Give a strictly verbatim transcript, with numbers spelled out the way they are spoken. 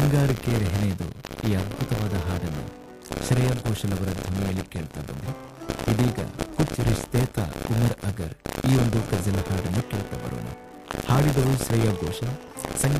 ಹೊಣೆಗಾರಿಕೆ ಹೆಣೆದು ಈ ಅದ್ಭುತವಾದ ಹಾಡನ್ನು ಶ್ರೇಯಾ ಘೋಷಲ್ ಅವರ ಧ್ವನಿಯಲ್ಲಿ ಕೇಳ್ತಾ ಬಂದ್ರೆ ಇದೀಗ ಕುಚ್ ರಿಶ್ತೆ ತಾ ಉಮರ್ ಅಗರ್ ಈ ಒಂದು ಗಜಲ್ ಹಾಡನ್ನು ಕೇಳ್ತಾ ಬರೋಣ. ಹಾಡಿದವರು ಶ್ರೇಯಾ ಘೋಷಲ್, ಸಂಗೀತ